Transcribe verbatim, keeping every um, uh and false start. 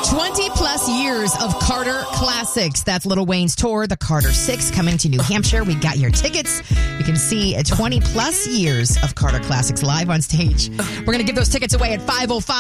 twenty plus years of Carter Classics. That's Lil Wayne's tour, the Carter Six, coming to New Hampshire. We got your tickets. You can see twenty plus years of Carter Classics live on stage. We're going to give those tickets away at five oh five.